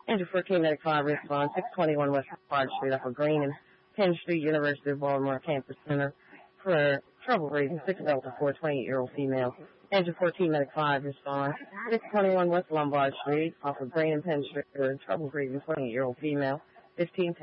Engine 14 Medic 5 respond 621 West Park Street off of Green and Penn Street, University of Baltimore Campus Center for trouble breathing 6 Delta 4, 28-year-old female. Engine 14 Medic 5 respond 621 West Lombard Street off of Green and Penn Street for trouble breathing 28-year-old female. 15